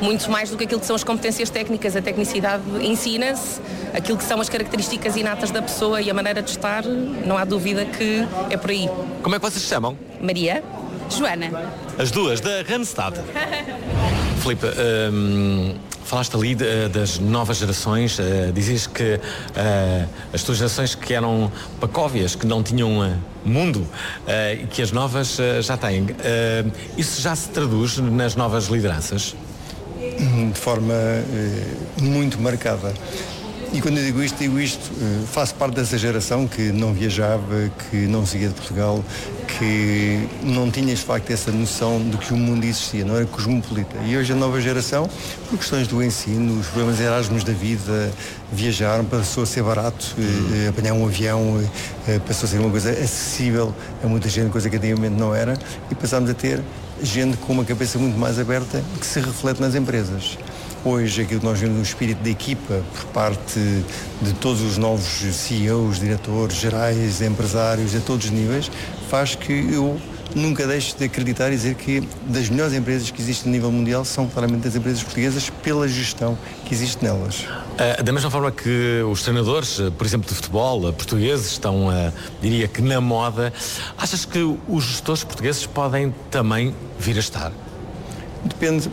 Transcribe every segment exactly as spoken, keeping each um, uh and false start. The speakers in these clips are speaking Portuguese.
muito mais do que aquilo que são as competências técnicas. A tecnicidade ensina-se, aquilo que são as características inatas da pessoa e a maneira de estar, não há dúvida que é por aí. Como é que vocês se chamam? Maria. Joana. As duas, da Randstad. Filipe, hum, falaste ali de, das novas gerações, uh, dizias que uh, as tuas gerações que eram pacóvias, que não tinham uh, mundo, uh, e que as novas uh, já têm. Uh, isso já se traduz nas novas lideranças? De forma uh, muito marcada. E quando eu digo isto, digo isto, uh, faço parte dessa geração que não viajava, que não seguia de Portugal, que não tinha de facto essa noção de que o mundo existia, não era cosmopolita. E hoje a nova geração, por questões do ensino, os problemas Erasmus da vida, viajaram, passou a ser barato, uh, apanhar um avião, uh, passou a ser uma coisa acessível a muita gente, coisa que antigamente não era, e passámos a ter gente com uma cabeça muito mais aberta que se reflete nas empresas. Hoje, aquilo que nós vemos no espírito da equipa, por parte de todos os novos C E Os, diretores, gerais, empresários, a todos os níveis, faz que eu nunca deixe de acreditar e dizer que das melhores empresas que existem a nível mundial são claramente as empresas portuguesas pela gestão que existe nelas. Uh, da mesma forma que os treinadores, uh, por exemplo, de futebol, uh, portugueses, estão, uh, diria que na moda, achas que os gestores portugueses podem também vir a estar? Depende,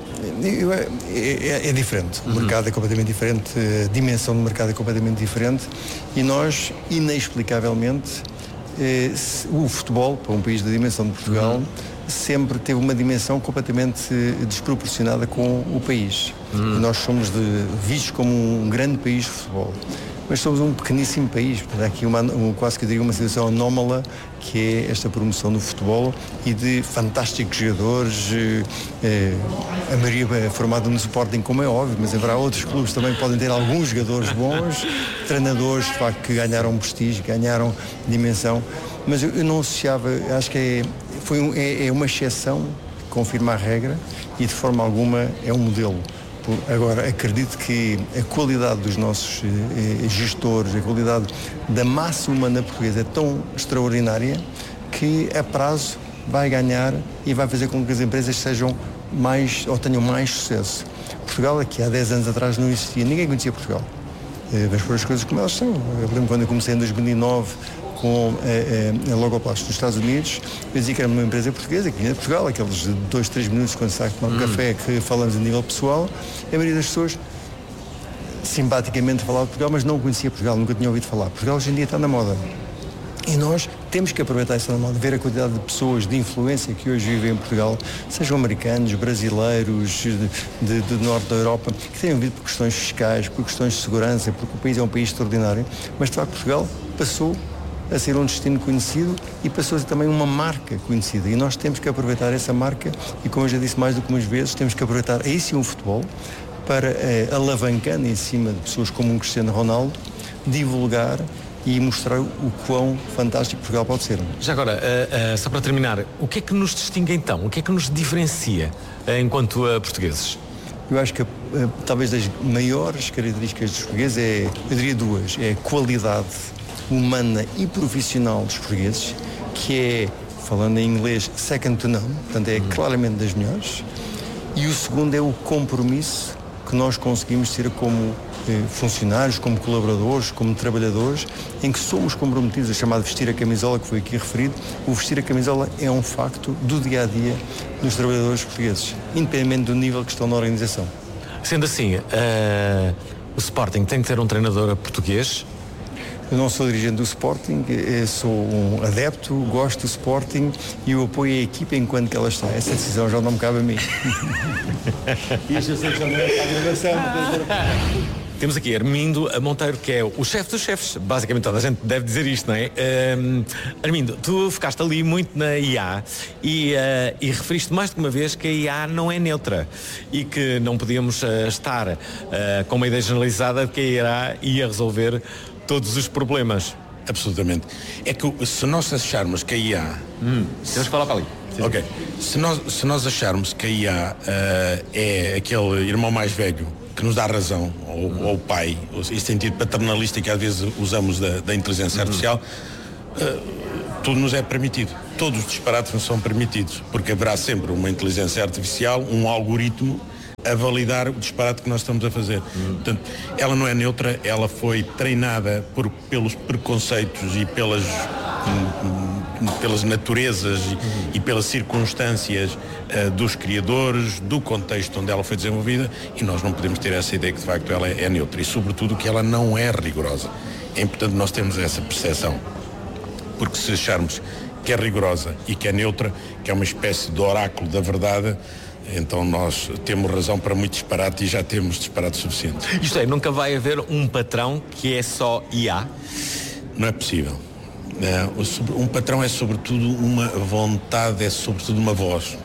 é, é, é diferente, o uhum. mercado é completamente diferente, a dimensão do mercado é completamente diferente e nós, inexplicavelmente, eh, o futebol, para um país da dimensão de Portugal, uhum. sempre teve uma dimensão completamente desproporcionada com o país. Uhum. Nós somos de, vistos como um grande país de futebol, mas somos um pequeníssimo país. Há aqui uma, um, quase que eu diria uma situação anómala, que é esta promoção do futebol e de fantásticos jogadores, eh, a maioria é formada no Sporting, como é óbvio, mas haverá outros clubes também que podem ter alguns jogadores bons, treinadores de facto que ganharam prestígio, ganharam dimensão, mas eu, eu não associava, acho que é, foi um, é, é uma exceção que confirma a regra e de forma alguma é um modelo. Agora, acredito que a qualidade dos nossos eh, gestores, a qualidade da massa humana portuguesa é tão extraordinária que a prazo vai ganhar e vai fazer com que as empresas sejam mais, ou tenham mais sucesso. Portugal, aqui há dez anos atrás não existia, ninguém conhecia Portugal. Eh, mas por as coisas como elas são. Eu lembro quando eu comecei em dois mil e nove com a, a, a Logoplast dos Estados Unidos, eu dizia que era uma empresa portuguesa, que vinha de Portugal, aqueles dois, três minutos quando se está a tomar um hum. café que falamos a nível pessoal, a maioria das pessoas simpaticamente falava de Portugal, mas não conhecia Portugal, nunca tinha ouvido falar. Portugal hoje em dia está na moda. E nós temos que aproveitar essa moda, ver a quantidade de pessoas de influência que hoje vivem em Portugal, sejam americanos, brasileiros, de, de, de norte da Europa, que tenham vindo por questões fiscais, por questões de segurança, porque o país é um país extraordinário, mas de facto Portugal passou a ser um destino conhecido e passou a ser também uma marca conhecida. E nós temos que aproveitar essa marca e, como eu já disse mais do que umas vezes, temos que aproveitar aí sim o futebol para, eh, alavancando em cima de pessoas como um Cristiano Ronaldo, divulgar e mostrar o quão fantástico Portugal pode ser. Já agora, uh, uh, só para terminar, o que é que nos distingue então? O que é que nos diferencia uh, enquanto uh, portugueses? Eu acho que uh, talvez das maiores características dos portugueses é, eu diria duas, é a qualidade humana e profissional dos portugueses, que é, falando em inglês, second to none, portanto é claramente das melhores, e o segundo é o compromisso que nós conseguimos ter como eh, funcionários, como colaboradores, como trabalhadores, em que somos comprometidos, a chamada vestir a camisola, que foi aqui referido. O vestir a camisola é um facto do dia-a-dia dos trabalhadores portugueses, independentemente do nível que estão na organização. Sendo assim, uh, o Sporting tem que ter um treinador português? Eu não sou dirigente do Sporting, eu sou um adepto, gosto do Sporting e eu apoio a equipa enquanto que ela está. Essa decisão já não me cabe a mim. Isto eu sei que já não é a gravação. Temos aqui Armindo Monteiro, que é o chefe dos chefes. Basicamente toda a gente deve dizer isto, não é? Um, Armindo, tu ficaste ali muito na I A e, uh, e referiste mais de uma vez que a I A não é neutra e que não podíamos uh, estar uh, com uma ideia generalizada de que a I A ia resolver todos os problemas. Absolutamente. É que se nós acharmos que a I A... Hum, temos que falar para ali. Sim. Ok. Se nós, se nós acharmos que a I A uh, é aquele irmão mais velho que nos dá razão, ou, hum. ou o pai, esse sentido paternalista que às vezes usamos da, da inteligência artificial, hum. uh, tudo nos é permitido. Todos os disparates nos são permitidos, porque haverá sempre uma inteligência artificial, um algoritmo a validar o disparate que nós estamos a fazer. Uhum. Portanto, ela não é neutra, ela foi treinada por, pelos preconceitos e pelas, pelas naturezas e, uhum. e pelas circunstâncias uh, dos criadores, do contexto onde ela foi desenvolvida, e nós não podemos ter essa ideia que de facto ela é, é neutra, e sobretudo que ela não é rigorosa. É importante nós termos essa percepção, porque se acharmos que é rigorosa e que é neutra, que é uma espécie de oráculo da verdade, então nós temos razão para muito disparate, e já temos disparate suficiente. Isto é, nunca vai haver um patrão que é só I A? Não é possível. Um patrão é sobretudo uma vontade, é sobretudo uma voz.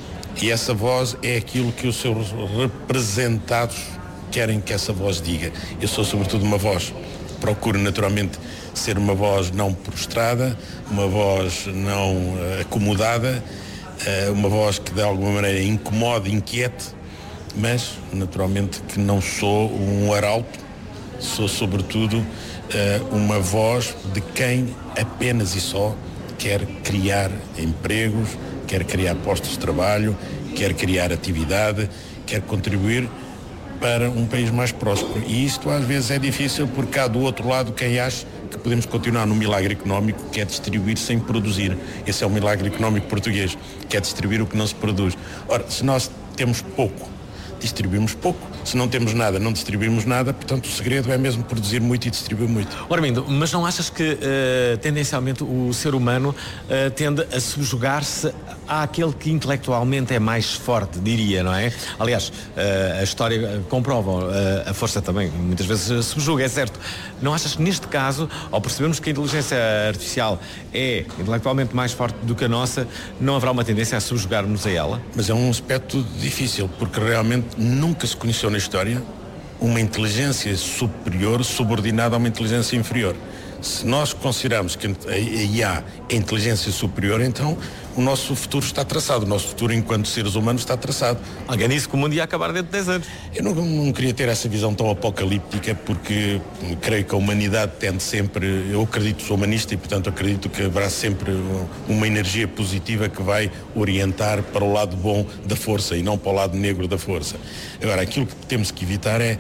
E essa voz é aquilo que os seus representados querem que essa voz diga. Eu sou sobretudo uma voz. Procuro naturalmente ser uma voz não prostrada, uma voz não uh, acomodada, uh, uma voz que de alguma maneira incomode, inquiete, mas naturalmente que não sou um arauto, sou sobretudo uh, uma voz de quem apenas e só quer criar empregos, quer criar postos de trabalho, quer criar atividade, quer contribuir para um país mais próspero. E isto às vezes é difícil, porque há do outro lado quem acha que podemos continuar no milagre económico, que é distribuir sem produzir. Esse é o milagre económico português, que é distribuir o que não se produz. Ora, se nós temos pouco, distribuímos pouco. Se não temos nada, não distribuímos nada. Portanto, o segredo é mesmo produzir muito e distribuir muito. Ora, Armindo, mas não achas que uh, tendencialmente o ser humano uh, tende a subjugar-se àquele que intelectualmente é mais forte, diria, não é? Aliás, uh, a história comprova, uh, a força também muitas vezes subjuga, é certo. Não achas que neste caso, ao percebermos que a inteligência artificial é intelectualmente mais forte do que a nossa, não haverá uma tendência a subjugar-nos a ela? Mas é um aspecto difícil, porque realmente nunca se conheceu na história uma inteligência superior subordinada a uma inteligência inferior. Se nós considerarmos que a I A é inteligência superior, então o nosso futuro está traçado. O nosso futuro enquanto seres humanos está traçado. Alguém disse que o mundo ia acabar dentro de dez anos. Eu não, não queria ter essa visão tão apocalíptica, porque creio que a humanidade tende sempre, eu acredito, sou humanista e portanto acredito que haverá sempre uma energia positiva que vai orientar para o lado bom da força e não para o lado negro da força. Agora, aquilo que temos que evitar é,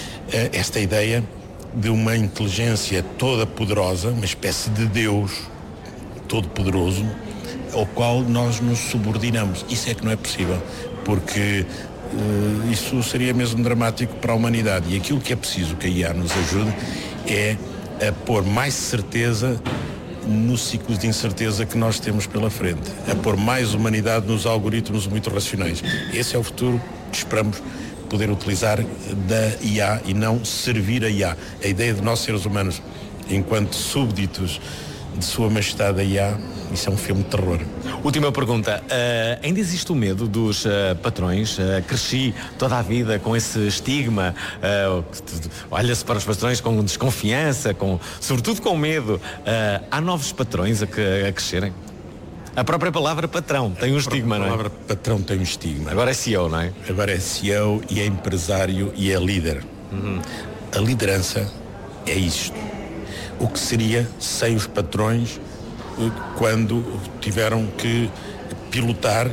é esta ideia de uma inteligência toda poderosa, uma espécie de Deus todo poderoso, ao qual nós nos subordinamos. Isso é que não é possível, porque uh, isso seria mesmo dramático para a humanidade. E aquilo que é preciso que a I A nos ajude é a pôr mais certeza nos ciclos de incerteza que nós temos pela frente, a pôr mais humanidade nos algoritmos muito racionais. Esse é o futuro que esperamos poder utilizar da I A e não servir a I A. A ideia de nós seres humanos, enquanto súbditos de Sua Majestade a I A, isso é um filme de terror. Última pergunta. Uh, ainda existe o medo dos uh, patrões? Uh, cresci toda a vida com esse estigma. Uh, olha-se para os patrões com desconfiança, com, sobretudo com medo. Uh, há novos patrões a, que, a crescerem? A própria palavra patrão tem um estigma, não é? A palavra patrão tem um estigma. Agora é C E O, não é? Agora é C E O e é empresário e é líder. Uhum. A liderança é isto. O que seria sem os patrões quando tiveram que pilotar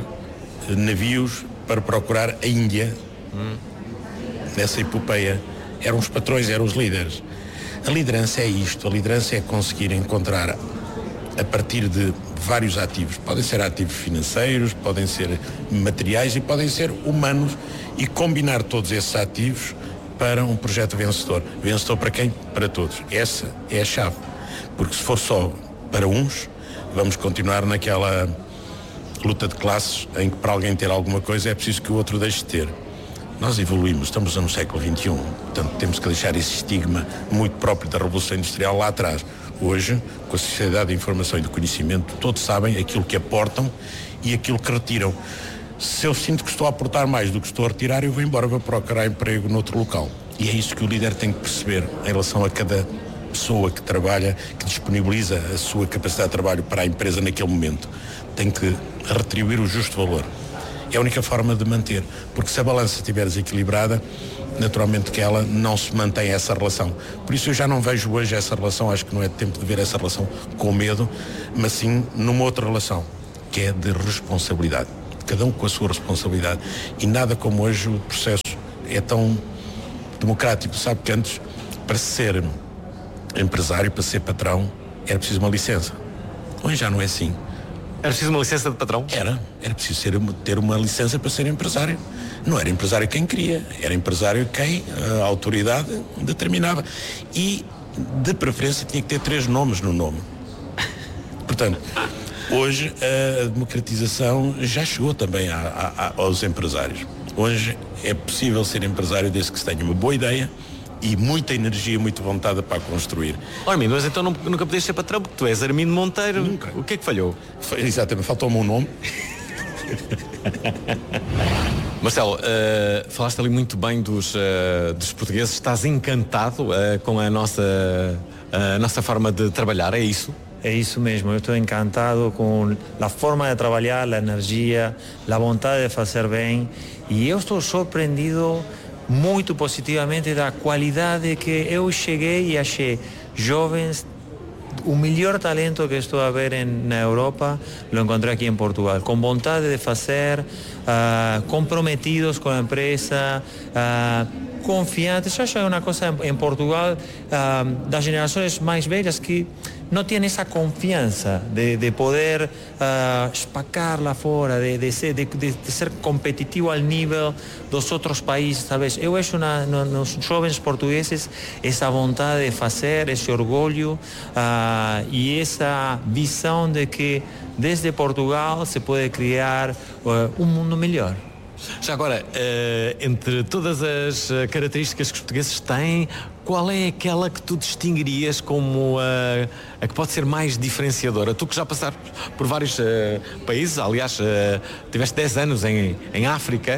navios para procurar a Índia, uhum. nessa epopeia? Eram os patrões, eram os líderes. A liderança é isto. A liderança é conseguir encontrar, a partir de vários ativos, podem ser ativos financeiros, podem ser materiais e podem ser humanos, e combinar todos esses ativos para um projeto vencedor. Vencedor para quem? Para todos. Essa é a chave. Porque se for só para uns, vamos continuar naquela luta de classes em que para alguém ter alguma coisa é preciso que o outro deixe de ter. Nós evoluímos, estamos no século vinte e um, portanto temos que deixar esse estigma muito próprio da Revolução Industrial lá atrás. Hoje, com a sociedade de informação e de conhecimento, todos sabem aquilo que aportam e aquilo que retiram. Se eu sinto que estou a aportar mais do que estou a retirar, eu vou embora, vou procurar emprego noutro local. E é isso que o líder tem que perceber em relação a cada pessoa que trabalha, que disponibiliza a sua capacidade de trabalho para a empresa naquele momento. Tem que retribuir o justo valor. É a única forma de manter, porque se a balança estiver desequilibrada, naturalmente que ela não se mantém essa relação. Por isso eu já não vejo hoje essa relação, acho que não é tempo de ver essa relação com medo, mas sim numa outra relação, que é de responsabilidade. cada um com a sua responsabilidade. E nada como hoje o processo é tão democrático. Sabe que antes, para ser empresário, para ser patrão, era preciso uma licença. Hoje já não é assim. Era preciso uma licença de patrão? Era. Era preciso ser, ter uma licença para ser empresário. Não era empresário quem queria, era empresário quem a autoridade determinava. E, de preferência, tinha que ter três nomes no nome. Portanto, hoje a democratização já chegou também a, a, a, aos empresários. Hoje é possível ser empresário desde que se tenha uma boa ideia e muita energia, muita vontade para construir. Oh, Armindo, mas então não, nunca podias ser patrão porque tu és Armindo Monteiro. Nunca. O que é que falhou? Foi, exatamente, faltou-me um nome. Marcelo, uh, falaste ali muito bem dos, uh, dos portugueses. Estás encantado uh, com a nossa, uh, a nossa forma de trabalhar, é isso? É isso mesmo, eu estou encantado com a forma de trabalhar, a energia, a vontade de fazer bem, e eu estou surpreendido muito positivamente da qualidade que eu cheguei e achei jovens. O melhor talento que estou a ver em, na Europa lo encontrei aqui em Portugal, com vontade de fazer, uh, comprometidos com a empresa, uh, confiantes. Eu acho que é uma coisa em, em Portugal uh, das gerações mais velhas que não têm essa confiança de, de poder uh, espacar lá fora, de, de, ser, de, de, de ser competitivo ao nível dos outros países, talvez. Eu acho na, no, nos jovens portugueses essa vontade de fazer, esse orgulho uh, e essa visão de que desde Portugal se pode criar uh, um mundo melhor. Já agora, uh, entre todas as uh, características que os portugueses têm, qual é aquela que tu distinguirias como uh, a que pode ser mais diferenciadora? Tu que já passaste por vários uh, países, aliás, uh, tiveste dez anos em, em África,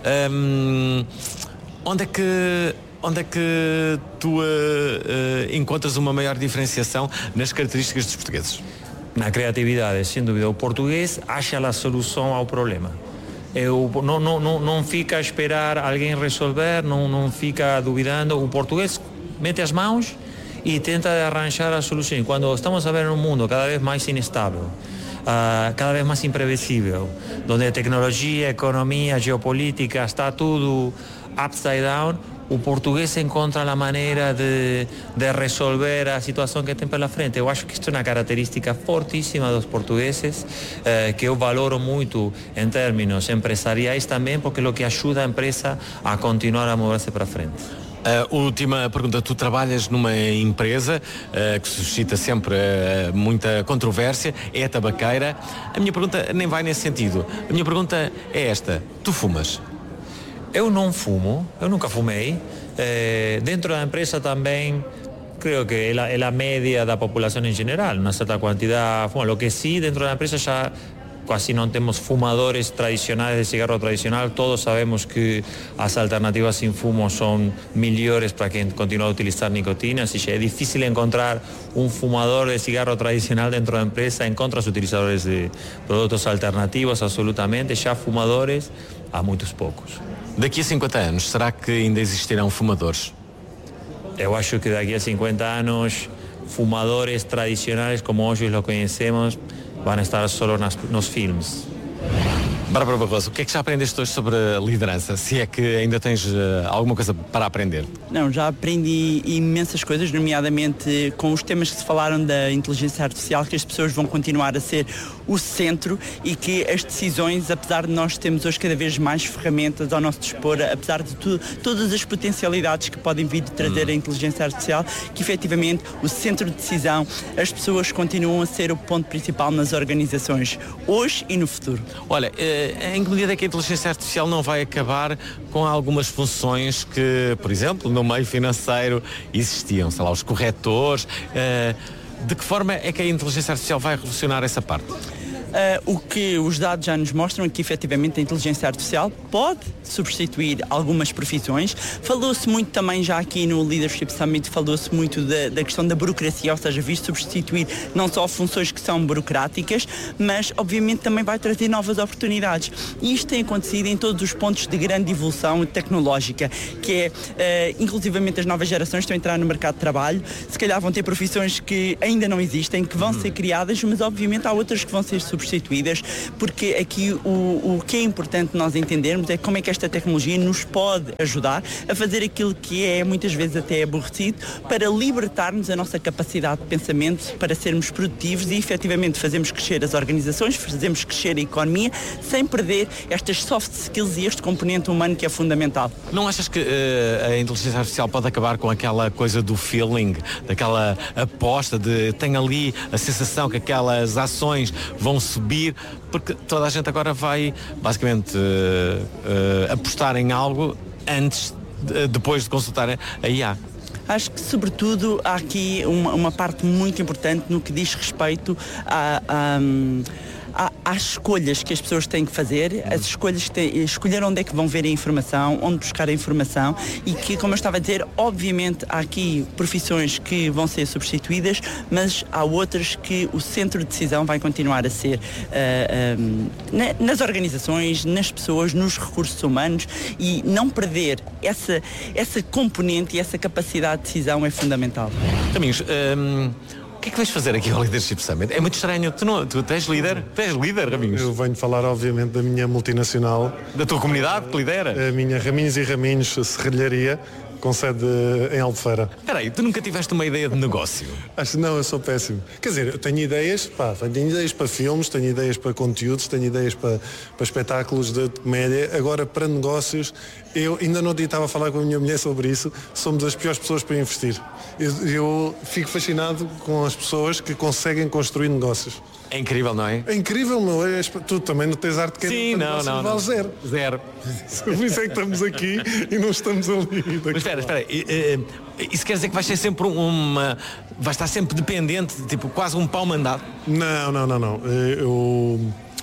um, onde é que... Onde é que tu uh, uh, encontras uma maior diferenciação nas características dos portugueses? Na criatividade, sem dúvida. O português acha a solução ao problema. Eu, não, não, não, não fica a esperar alguém resolver, não, não fica duvidando. O português mete as mãos e tenta arranjar a solução. Quando estamos a ver um mundo cada vez mais inestável, uh, cada vez mais imprevisível, onde a tecnologia, a economia, a geopolítica, está tudo upside down, o português encontra a maneira de, de resolver a situação que tem pela frente. Eu acho que isto é uma característica fortíssima dos portugueses, eh, que eu valoro muito em termos empresariais também, porque é o que ajuda a empresa a continuar a mover-se para frente. Uh, última pergunta, tu trabalhas numa empresa uh, que suscita sempre uh, muita controvérsia, é a tabaqueira. A minha pergunta nem vai nesse sentido. A minha pergunta é esta: tu fumas? Eu não fumo, eu nunca fumei. Eh, dentro da empresa também, creio que é a, é a média da população em geral, uma certa quantidade fuma. O que sim, dentro da empresa já quase não temos fumadores tradicionais de cigarro tradicional. Todos sabemos que as alternativas sem fumo são melhores para quem continua a utilizar nicotina, assim, é difícil encontrar um fumador de cigarro tradicional dentro da empresa. Encontra os utilizadores de produtos alternativos, absolutamente. Já fumadores, há muitos poucos. Daqui a cinquenta anos, será que ainda existirão fumadores? Eu acho que daqui a cinquenta anos, fumadores tradicionais como hoje os conhecemos vão estar só nas, nos filmes. Bárbara Barroso, o que é que já aprendeste hoje sobre a liderança? Se é que ainda tens uh, alguma coisa para aprender? Não, já aprendi imensas coisas, nomeadamente com os temas que se falaram da inteligência artificial, que as pessoas vão continuar a ser o centro e que as decisões, apesar de nós termos hoje cada vez mais ferramentas ao nosso dispor, apesar de tu, todas as potencialidades que podem vir de trazer hum. a inteligência artificial, que efetivamente o centro de decisão, as pessoas continuam a ser o ponto principal nas organizações, hoje e no futuro. Olha, em que medida é que a inteligência artificial não vai acabar com algumas funções que, por exemplo, no meio financeiro existiam, sei lá, os corretores? De que forma é que a inteligência artificial vai revolucionar essa parte? Uh, o que os dados já nos mostram é que efetivamente a inteligência artificial pode substituir algumas profissões. Falou-se muito também já aqui no Leadership Summit, falou-se muito da, da questão da burocracia, ou seja, vir substituir não só funções que são burocráticas, mas obviamente também vai trazer novas oportunidades. E isto tem acontecido em todos os pontos de grande evolução tecnológica, que é, uh, inclusivamente as novas gerações estão a entrar no mercado de trabalho, se calhar vão ter profissões que ainda não existem, que vão hum. ser criadas, mas obviamente há outras que vão ser substituídas. substituídas, porque aqui o, o que é importante nós entendermos é como é que esta tecnologia nos pode ajudar a fazer aquilo que é muitas vezes até aborrecido, para libertarmos a nossa capacidade de pensamento, para sermos produtivos e efetivamente fazermos crescer as organizações, fazermos crescer a economia, sem perder estas soft skills e este componente humano que é fundamental. Não achas que uh, a inteligência artificial pode acabar com aquela coisa do feeling, daquela aposta de tem ali a sensação que aquelas ações vão subir, porque toda a gente agora vai basicamente uh, uh, apostar em algo antes, de, depois de consultar a I A? Acho que, sobretudo, há aqui uma, uma parte muito importante no que diz respeito a... a às escolhas que as pessoas têm que fazer, as escolhas que têm, escolher onde é que vão ver a informação, onde buscar a informação, e que, como eu estava a dizer, obviamente há aqui profissões que vão ser substituídas, mas há outras que o centro de decisão vai continuar a ser uh, um, na, nas organizações, nas pessoas, nos recursos humanos, e não perder essa, essa componente e essa capacidade de decisão é fundamental. Caminhos, um... o que é que vais fazer aqui ao Leadership Summit? É muito estranho. Tu, não, tu és líder? Tu és líder, Raminhos? Eu venho falar, obviamente, da minha multinacional. Da tua comunidade que lidera? A minha Raminhos e Raminhos Serralharia, com sede em Albufeira. Espera aí, tu nunca tiveste uma ideia de negócio? Acho que não, eu sou péssimo. Quer dizer, eu tenho ideias, pá, tenho ideias para filmes, tenho ideias para conteúdos, tenho ideias para, para espetáculos de comédia. Agora, para negócios, eu ainda não estava a falar com a minha mulher sobre isso, somos as piores pessoas para investir. Eu, eu fico fascinado com as pessoas que conseguem construir negócios. É incrível, não é? É incrível, meu. É, tu também não tens arte que Sim, não, não, não. Zero. Zero. Por isso é que estamos aqui e não estamos ali. Mas espera, espera. Isso quer dizer que vais ser sempre uma... vais estar sempre dependente, tipo quase um pau mandado? Não, não, não, não. Eu...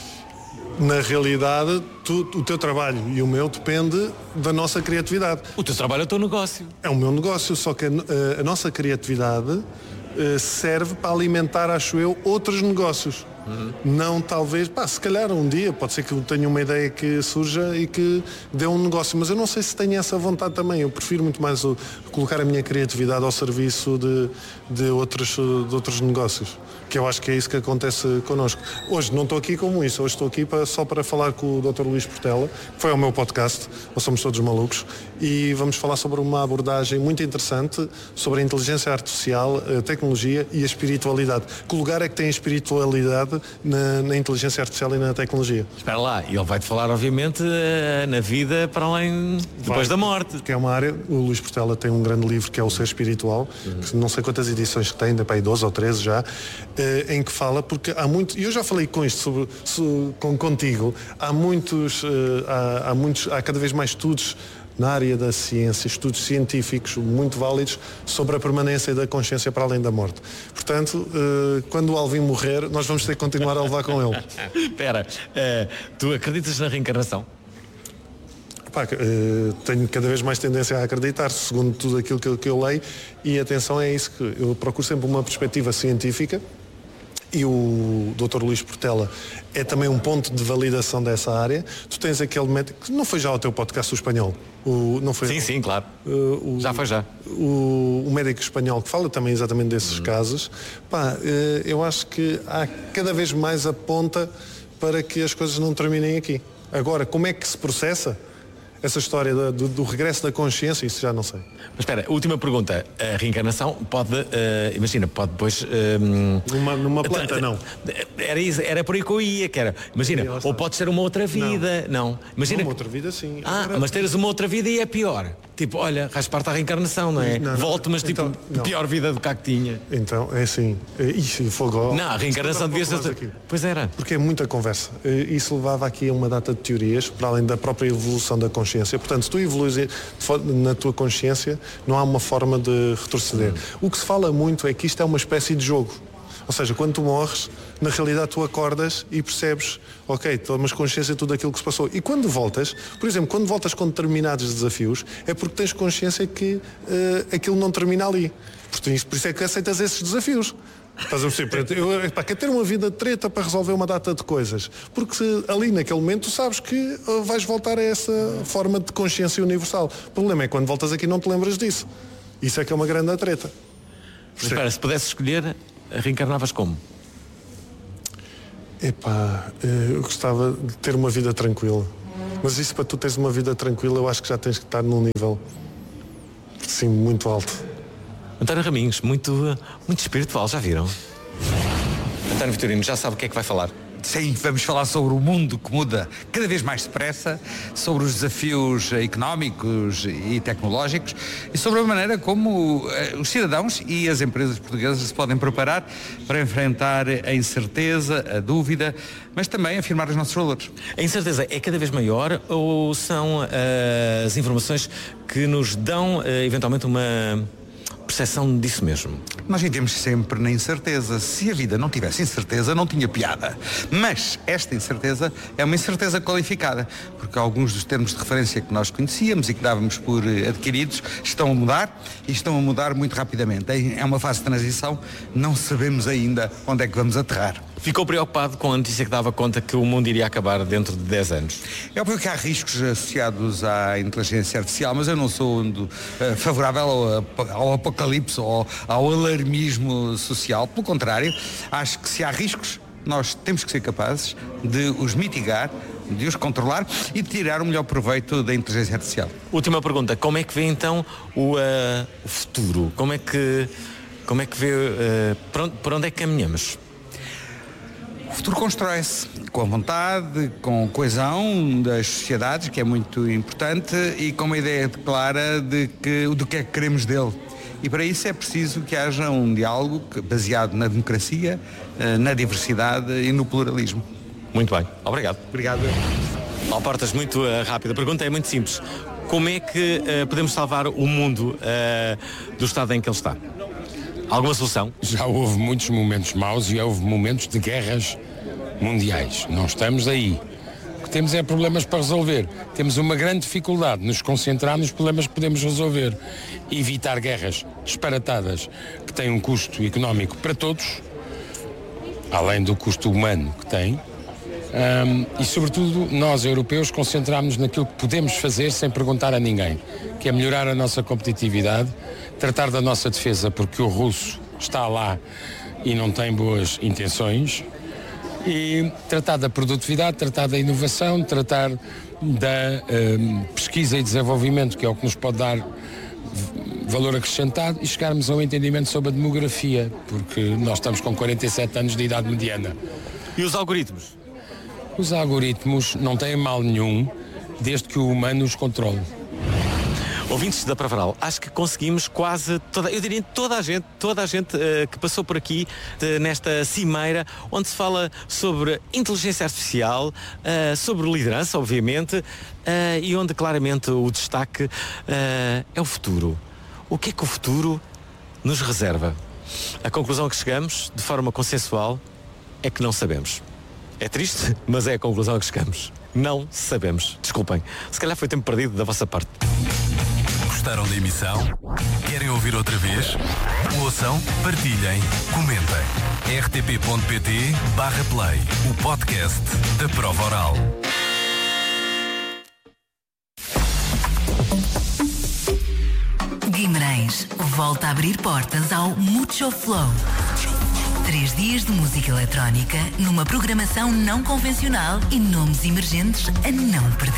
Na realidade, tu, o teu trabalho e o meu depende da nossa criatividade. O teu trabalho é o teu negócio. É o meu negócio, só que a, a, a nossa criatividade serve para alimentar, acho eu, outros negócios. Uhum. Não talvez, pá, se calhar um dia pode ser que eu tenha uma ideia que surja e que dê um negócio, mas eu não sei se tenho essa vontade também. Eu prefiro muito mais o, colocar a minha criatividade ao serviço de, de, outros, de outros negócios, que eu acho que é isso que acontece connosco. Hoje não estou aqui como isso, hoje estou aqui para, só para falar com o doutor Luís Portela, que foi ao meu podcast, nós somos todos malucos, e vamos falar sobre uma abordagem muito interessante sobre a inteligência artificial, a tecnologia e a espiritualidade. Que lugar é que tem a espiritualidade na, na inteligência artificial e na tecnologia? Espera lá, ele vai-te falar, obviamente, na vida para além, depois vai, da morte. Que é uma área, o Luís Portela tem um grande livro que é o Ser Espiritual, uhum. que não sei quantas edições que tem, ainda para aí doze ou treze já, em que fala, porque há muito, e eu já falei com isto sobre, sobre, com, contigo, há muitos, há, há muitos, há cada vez mais estudos na área da ciência, estudos científicos muito válidos sobre a permanência da consciência para além da morte. Portanto, quando o Alvin morrer, nós vamos ter que continuar a levar com ele. Espera, uh, tu acreditas na reencarnação? Pá, uh, tenho cada vez mais tendência a acreditar, segundo tudo aquilo que eu, que eu leio, e atenção, é isso que eu procuro sempre uma perspectiva científica, e o doutor Luís Portela é também um ponto de validação dessa área. Tu tens aquele médico, que não foi já o teu podcast o espanhol? O, não foi, sim, sim, claro. Uh, o, já foi já. O, o médico espanhol que fala também exatamente desses hum. casos. Pá, uh, eu acho que há cada vez mais aponta para que as coisas não terminem aqui. Agora, como é que se processa essa história do, do, do regresso da consciência? Isso já não sei. Mas espera, última pergunta. A reencarnação pode, uh, imagina, pode depois... Um, numa, numa planta, não. Era, isso, era por aí que eu ia, que era, imagina, ou pode ser uma outra vida. Não. não. Imagina, uma outra vida, sim. Ah, mas teres uma outra vida e é pior. Tipo, olha, raspa-te a reencarnação, não é? Não, Volto, mas tipo, então, pior vida do que a que tinha. Então, é assim. Ixi, fogo. Não, a reencarnação devia ser... Pois era. Porque é muita conversa. Isso levava aqui a uma data de teorias, para além da própria evolução da consciência. Portanto, se tu evoluís na tua consciência, não há uma forma de retroceder. Hum. O que se fala muito é que isto é uma espécie de jogo. Ou seja, quando tu morres, na realidade tu acordas e percebes, ok, tomas consciência de tudo aquilo que se passou. E quando voltas, por exemplo, quando voltas com determinados desafios, é porque tens consciência que uh, aquilo não termina ali. Por isso é que aceitas esses desafios. Estás a perceber? Eu, pá, quer ter uma vida de treta para resolver uma data de coisas. Porque se, ali naquele momento tu sabes que uh, vais voltar a essa forma de consciência universal. O problema é quando voltas aqui não te lembras disso. Isso é que é uma grande treta. Mas espera, se pudesse escolher, reencarnavas como? Epá, eu gostava de ter uma vida tranquila. Mas isso, para tu teres uma vida tranquila, eu acho que já tens que estar num nível, sim, muito alto. António Raminhos, muito, muito espiritual, já viram? António Vitorino, já sabe o que é que vai falar? Sim, vamos falar sobre o mundo que muda cada vez mais depressa, sobre os desafios económicos e tecnológicos e sobre a maneira como os cidadãos e as empresas portuguesas se podem preparar para enfrentar a incerteza, a dúvida, mas também afirmar os nossos valores. A incerteza é cada vez maior ou são uh, as informações que nos dão uh, eventualmente uma percepção disso mesmo? Nós vivemos sempre na incerteza. Se a vida não tivesse incerteza, não tinha piada. Mas esta incerteza é uma incerteza qualificada, porque alguns dos termos de referência que nós conhecíamos e que dávamos por adquiridos estão a mudar e estão a mudar muito rapidamente. É uma fase de transição, não sabemos ainda onde é que vamos aterrar. Ficou preocupado com a notícia que dava conta que o mundo iria acabar dentro de dez anos? É óbvio que há riscos associados à inteligência artificial, mas eu não sou uh, favorável ao, ao apocalipse ou ao alarmismo social. Pelo contrário, acho que se há riscos, nós temos que ser capazes de os mitigar, de os controlar e de tirar o melhor proveito da inteligência artificial. Última pergunta, como é que vê então o, uh, o futuro? Como é que, como é que vê, uh, por, onde, por onde é que caminhamos? O futuro constrói-se com a vontade, com a coesão das sociedades, que é muito importante, e com uma ideia clara de que, do que é que queremos dele. E para isso é preciso que haja um diálogo baseado na democracia, na diversidade e no pluralismo. Muito bem, obrigado. Obrigado. Paulo Portas, muito uh, rápido. A pergunta é muito simples. Como é que uh, podemos salvar o mundo uh, do estado em que ele está? Alguma solução? Já houve muitos momentos maus e houve momentos de guerras mundiais. Não estamos aí. O que temos é problemas para resolver. Temos uma grande dificuldade de nos concentrar nos problemas que podemos resolver. Evitar guerras disparatadas que têm um custo económico para todos, além do custo humano que tem. Um, e, sobretudo, nós, europeus, concentramos-nos naquilo que podemos fazer sem perguntar a ninguém, que é melhorar a nossa competitividade, tratar da nossa defesa, porque o russo está lá e não tem boas intenções, e tratar da produtividade, tratar da inovação, tratar da um, pesquisa e desenvolvimento, que é o que nos pode dar valor acrescentado, e chegarmos a um entendimento sobre a demografia, porque nós estamos com quarenta e sete anos de idade mediana. E os algoritmos? Os algoritmos não têm mal nenhum, desde que o humano os controle. Ouvintes da Pravaral, acho que conseguimos quase toda, eu diria toda a gente, toda a gente uh, que passou por aqui de, nesta cimeira, onde se fala sobre inteligência artificial, uh, sobre liderança, obviamente, uh, e onde claramente o destaque uh, é o futuro. O que é que o futuro nos reserva? A conclusão a que chegamos, de forma consensual, é que não sabemos. É triste, mas é a conclusão a que chegamos. Não sabemos. Desculpem. Se calhar foi tempo perdido da vossa parte. Gostaram da emissão? Querem ouvir outra vez? Ouçam, partilhem, comentem. r t p ponto p t barra play, o podcast da Prova Oral. Guimarães volta a abrir portas ao Mucho Flow. Três dias de música eletrónica numa programação não convencional e nomes emergentes a não perder.